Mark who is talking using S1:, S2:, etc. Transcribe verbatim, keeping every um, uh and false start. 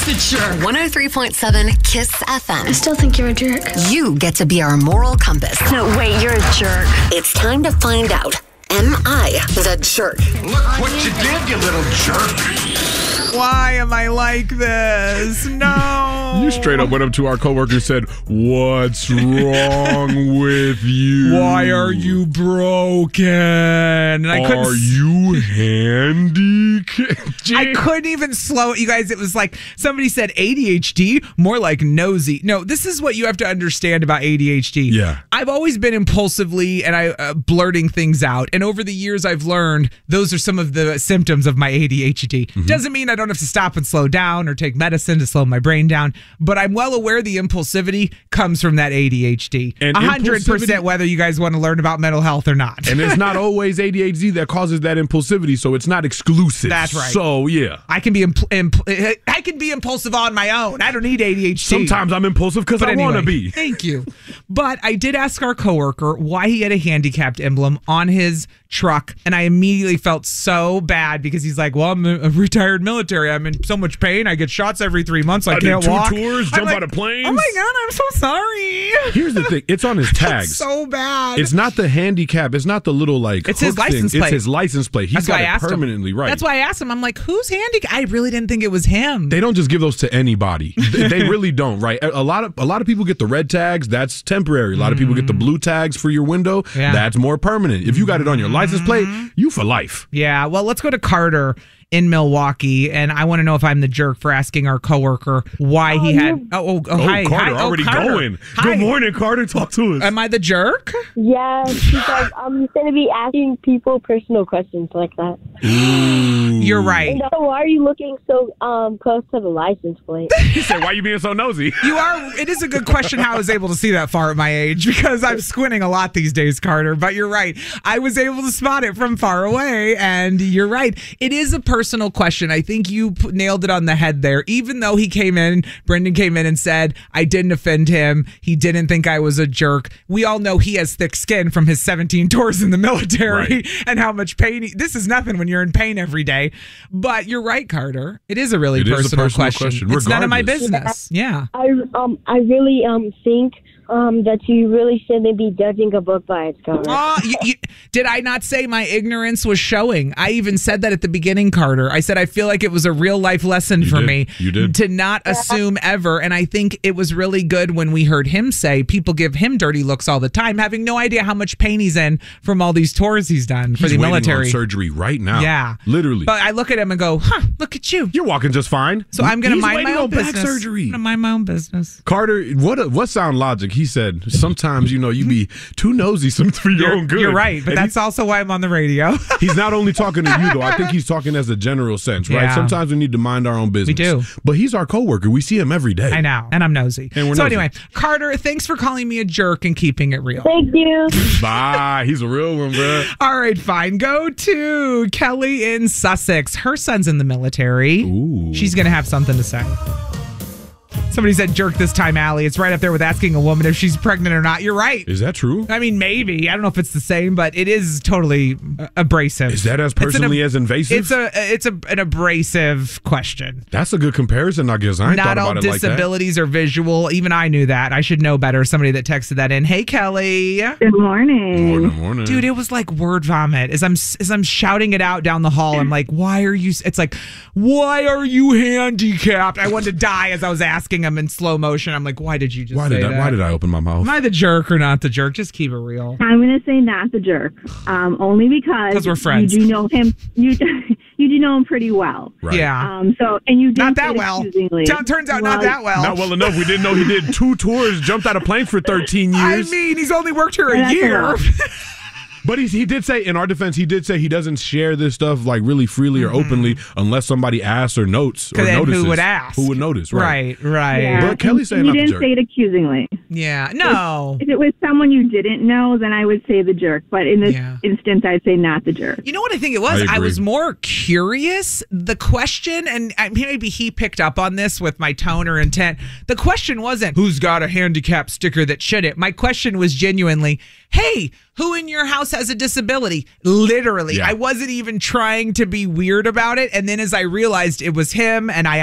S1: the Jerk.
S2: one oh three point seven Kiss F M.
S3: I still think you're a jerk.
S2: You get to be our moral compass.
S3: No, wait, you're a jerk.
S2: It's time to find out. Am I the jerk?
S4: Look what you did, you little jerk.
S5: Why am I like this? No.
S6: You straight up went up to our coworker and said, "What's wrong with you?
S5: Why are you broken?" And I couldn't.
S6: Are you handicapped?
S5: I couldn't even slow it. You guys, it was like somebody said A D H D, more like nosy. No, this is what you have to understand about A D H D.
S6: Yeah.
S5: I've always been impulsively and I uh, blurting things out. And over the years, I've learned those are some of the symptoms of my A D H D. Mm-hmm. Doesn't mean I don't have to stop and slow down or take medicine to slow my brain down. But I'm well aware the impulsivity comes from that A D H D.
S6: And
S5: one hundred percent whether you guys want to learn about mental health or not.
S6: And it's not always A D H D that causes that impulsivity, so it's not exclusive.
S5: That's right.
S6: So, yeah.
S5: I can be impl- impl- I can be impulsive on my own. I don't need A D H D.
S6: Sometimes I'm impulsive because I
S5: anyway,
S6: want to be.
S5: Thank you. But I did ask our coworker why he had a handicapped emblem on his truck, and I immediately felt so bad because he's like, "Well, I'm a retired military. I'm in so much pain. I get shots every three months. I,
S6: I
S5: can't
S6: did two
S5: walk.
S6: tours, jump
S5: like,
S6: out of planes.
S5: Oh my god, I'm so sorry."
S6: Here's the thing: it's on his tags.
S5: So bad.
S6: It's not the handicap. It's not the little like.
S5: It's his license
S6: thing.
S5: plate.
S6: It's his license plate. He's
S5: That's
S6: got
S5: why I
S6: it
S5: asked
S6: permanently
S5: him.
S6: right.
S5: That's why I asked him. I'm like, "Who's handicapped?" I really didn't think it was him.
S6: They don't just give those to anybody. they, they really don't, right? A lot of a lot of people get the red tags. That's temporary. A lot of people get the blue tags for your window.
S5: Yeah.
S6: That's more permanent. If you got it on your license plate, you for life.
S5: Yeah. Well, let's go to Carter in Milwaukee, and I want to know if I'm the jerk for asking our coworker why he had. Oh, oh, oh,
S6: Oh,
S5: hi,
S6: Carter
S5: hi,
S6: already
S5: oh, Carter.
S6: going.
S5: Hi.
S6: Good morning, Carter. Talk to us.
S5: Am I the jerk?
S7: Yes, because I'm going to be asking people personal questions like that.
S5: You're right.
S7: And so why are you looking so um close to the license plate?
S6: He said, "Why you being so nosy?"
S5: You are. It is a good question how I was able to see that far at my age because I'm squinting a lot these days, Carter. But you're right. I was able to spot it from far away, and you're right. It is a personal question. I think you p- nailed it on the head there. Even though he came in, Brendan came in and said, I didn't offend him. He didn't think I was a jerk. We all know he has thick skin from his seventeen tours in the military
S6: Right.
S5: and how much pain. He, this is nothing when you're in pain every day. But you're right, Carter. It is a really
S6: It is a
S5: personal,
S6: personal
S5: question.
S6: question,
S5: It's none of my
S6: regardless.
S5: business. Yeah.
S7: I um I really um think um that you really shouldn't be judging a book by its cover.
S5: Oh, you, you, did I not say my ignorance was showing? I even said that at the beginning, Carter. I said I feel like it was a real life lesson
S6: You
S5: for
S6: did.
S5: me
S6: You did.
S5: to not assume ever. And I think it was really good when we heard him say people give him dirty looks all the time, having no idea how much pain he's in from all these tours he's done for
S6: He's
S5: the
S6: waiting
S5: military.
S6: on surgery right now.
S5: Yeah.
S6: Literally.
S5: But I look at him and go, huh, look at you.
S6: You're walking just fine.
S5: So I'm going to
S6: He's
S5: mind
S6: waiting
S5: my own
S6: on back
S5: business.
S6: surgery.
S5: I'm going to mind my own business.
S6: Carter, what what sound logic? He said sometimes you know you be too nosy some for your
S5: You're,
S6: own good.
S5: you're right, but
S6: And
S5: that's also why I'm on the radio.
S6: he- he's not only talking to you though. I think he's talking as a general sense, right?
S5: Yeah.
S6: Sometimes we need to mind our own business.
S5: We do.
S6: But he's our coworker. We see him every day.
S5: I know, and I'm nosy.
S6: And we're
S5: so
S6: nosy.
S5: anyway, Carter, thanks for calling me a jerk and keeping it real.
S7: Thank you.
S6: Bye. He's a real one, bro.
S5: All right, fine. Go to Kelly in Sussex. Her son's in the military.
S6: Ooh.
S5: She's going to have something to say. Somebody said jerk this time, Allie. It's right up there with asking a woman if she's pregnant or not. You're right.
S6: Is that true?
S5: I mean, maybe. I don't know if it's the same, but it is totally uh, abrasive.
S6: Is that as
S5: It's an
S6: personally
S5: ab-
S6: as invasive?
S5: It's a it's a an abrasive question.
S6: That's a good comparison, I guess. I ain't
S5: Not
S6: thought
S5: all
S6: about it like that.
S5: disabilities are visual. Even I knew that. I should know better. Somebody that texted that in. Hey, Kelly.
S8: Good morning.
S6: Morning, morning.
S5: Dude, it was like word vomit. As I'm as I'm shouting it out down the hall, I'm like, "Why are you?" It's like, "Why are you handicapped?" I wanted to die as I was asking him in slow motion. I'm like, "Why did you just
S6: Why
S5: say
S6: did I,
S5: that?"
S6: why did I open my mouth?
S5: Am I the jerk or not the jerk? Just keep it real.
S8: I'm going to say not the jerk, um, only because
S5: 'Cause we're friends.
S8: you do know him. You you do know him pretty well.
S6: Right.
S5: Yeah.
S8: Um. So and you did
S5: Not that well.
S8: Excusingly.
S5: T- turns out not that well.
S6: Not well enough. We didn't know he did two tours, jumped out of plane for thirteen
S5: I
S6: years.
S5: mean, he's only worked here a
S8: That's a
S5: year.
S8: lot.
S6: But he's, he did say, in our defense, he did say he doesn't share this stuff like really freely or openly unless somebody asks or notes or
S5: Mm-hmm. Then who
S6: notices.
S5: would ask?
S6: Who would notice, right?
S5: Right, right.
S8: Yeah.
S6: But Kelly's saying
S8: you
S6: not the
S8: didn't
S6: jerk.
S8: say it accusingly.
S5: Yeah. No.
S8: If it was someone you didn't know, then I would say the jerk. But in this
S5: Yeah.
S8: instance, I'd say not the jerk.
S5: You know what I think it was?
S6: I
S5: I,
S6: agree.
S5: was more curious. The question, and I- maybe he picked up on this with my tone or intent. The question wasn't, who's got a handicap sticker that shouldn't? My question was genuinely, hey, who in your house has a disability? Literally.
S6: Yeah.
S5: I wasn't even trying to be weird about it. And then as I realized it was him and I